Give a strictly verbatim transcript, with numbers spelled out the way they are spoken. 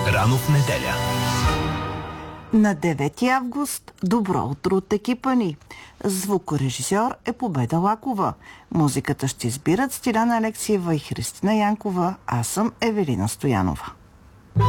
Рано в неделя. На девети август добро утро от екипа ни. Звукорежисьор е Победа Лакова. Музиката ще избират Стиляна Алексиева и Христина Янкова. Аз съм Евелина Стоянова.